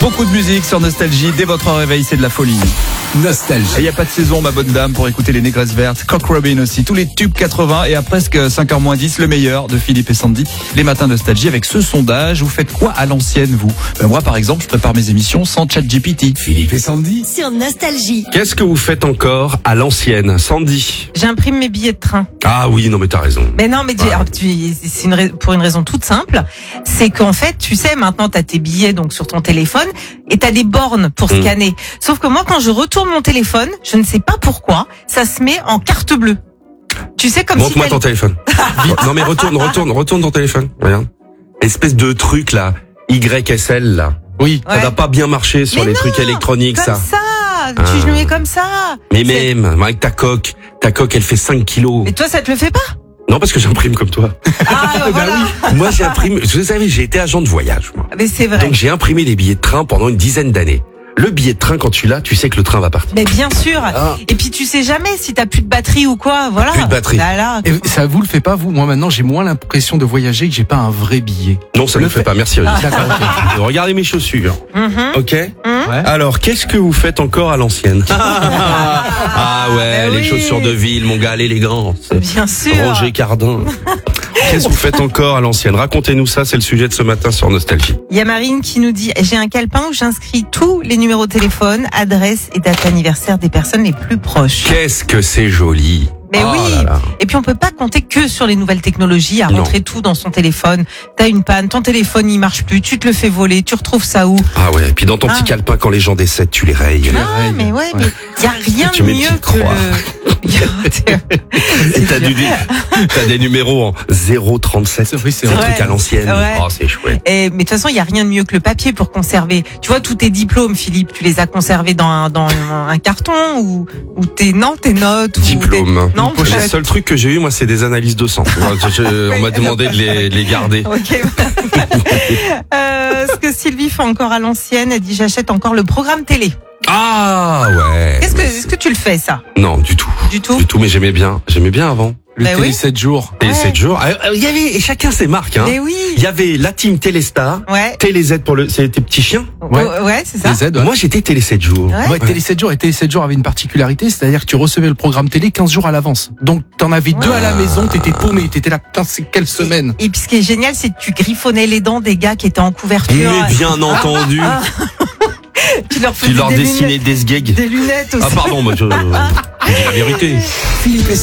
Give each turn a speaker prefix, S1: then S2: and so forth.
S1: Beaucoup de musique sur Nostalgie. Dès votre réveil, c'est de la folie.
S2: Nostalgie.
S1: Et il n'y a pas de saison, ma bonne dame, pour écouter les Négresses Vertes. Cock Robin aussi. Tous les tubes 80 et à presque 5h-10, le meilleur de Philippe et Sandy. Les matins Nostalgie avec ce sondage. Vous faites quoi à l'ancienne, vous? Moi, par exemple, je prépare mes émissions sans ChatGPT.
S2: Philippe et Sandy.
S3: Sur Nostalgie.
S4: Qu'est-ce que vous faites encore à l'ancienne, Sandy?
S5: J'imprime mes billets de train.
S4: Ah oui, non mais t'as raison.
S5: Mais non, mais c'est pour une raison toute simple. C'est qu'en fait, tu sais, maintenant t'as tes billets donc sur ton téléphone et t'as des bornes pour scanner. Sauf que moi, quand je retourne mon téléphone, je ne sais pas pourquoi, ça se met en carte bleue. Tu sais, comme
S4: Montre-moi ton téléphone. Non mais retourne ton téléphone. Regarde. Espèce de truc là, YSL là.
S1: Oui.
S4: Ça va pas bien marcher sur les trucs électroniques,
S5: comme ça. Tu le mets comme ça.
S4: Mais même, avec ta coque elle fait 5 kilos.
S5: Et toi, ça te le fait pas?
S4: Non, parce que j'imprime comme toi.
S5: Ah, voilà.
S4: Moi, j'imprime, vous savez, j'ai été agent de voyage, moi.
S5: Mais c'est vrai.
S4: Donc, j'ai imprimé des billets de train pendant une dizaine d'années. Le billet de train, quand tu l'as, tu sais que le train va partir.
S5: Mais bien sûr. Et puis tu sais jamais si t'as plus de batterie ou quoi, voilà.
S4: Plus de batterie.
S5: Voilà.
S2: Et ça vous le fait pas, vous? Moi, maintenant, j'ai moins l'impression de voyager que j'ai pas un vrai billet.
S4: Non, ça ne le fait pas, merci.
S2: D'accord, ok.
S4: Regardez mes chaussures. Ok?
S2: Ouais.
S4: Alors, qu'est-ce que vous faites encore à l'ancienne? Ah ouais,
S5: Ben
S4: les
S5: oui.
S4: chaussures de ville, mon gars, l'élégance.
S5: Bien sûr.
S4: Roger Cardin. Qu'est-ce que vous faites encore à l'ancienne? Racontez-nous ça, c'est le sujet de ce matin sur Nostalgie.
S5: Il y a Marine qui nous dit, j'ai un calepin où j'inscris tous les numéros de téléphone, adresse et date anniversaire des personnes les plus proches.
S4: Qu'est-ce que c'est joli.
S5: Mais
S4: Oh
S5: oui.
S4: là là.
S5: Et puis on peut pas compter que sur les nouvelles technologies à
S4: Non.
S5: rentrer tout dans son téléphone. T'as une panne, ton téléphone il marche plus, tu te le fais voler, tu retrouves ça où?
S4: Ah ouais, et puis dans ton petit calepin, quand les gens décèdent, tu les rayes.
S5: Ah, mais ouais, mais y a rien
S4: Tu
S5: de
S4: mets une
S5: mieux
S4: petite
S5: que
S4: croix. Et t'as des numéros en 037.
S2: Oui, c'est
S4: un
S2: vrai.
S4: truc à l'ancienne.
S5: Ouais.
S4: Oh, c'est chouette.
S5: Mais de toute façon, il y a rien de mieux que le papier pour conserver. Tu vois, tous tes diplômes, Philippe, tu les as conservés dans un carton ou tes notes ou
S4: Diplôme.
S5: des... Non,
S4: Le seul truc que j'ai eu, moi, c'est des analyses de sang. On m'a demandé de les garder.
S5: Ok. Ce que Sylvie fait encore à l'ancienne, elle dit j'achète encore le programme télé.
S4: Ah ouais.
S5: Est-ce que tu le fais ça?
S4: Non, du tout.
S5: Du tout?
S4: Du tout, mais j'aimais bien avant.
S2: Le
S5: Bah
S2: télé
S5: oui.
S2: 7 jours.
S4: Et
S5: Ouais.
S4: 7 jours. Il y avait, et chacun ses marques, hein.
S5: Mais oui.
S4: Il y avait la team Téléstar,
S5: Ouais.
S4: Télé Z c'était tes petits chiens.
S5: Ouais, c'est ça.
S2: Les aides, ouais.
S4: Moi, j'étais Télé 7 jours.
S5: Ouais.
S2: Ouais, Télé 7 jours. Et Télé 7 jours avait une particularité, c'est-à-dire que tu recevais le programme télé 15 jours à l'avance. Donc, t'en avais 2 à la maison, t'étais paumé, t'étais là, putain, c'est quelle semaine?
S5: Et puis ce qui est génial, c'est que tu griffonnais les dents des gars qui étaient en couverture.
S4: Mais bien entendu.
S5: Tu leur
S4: Tu
S5: faisais
S4: leur
S5: des
S4: dessinais
S5: lunettes,
S4: des sgags.
S5: des lunettes aussi.
S4: Ah pardon, moi je dis la vérité.
S2: Philippe et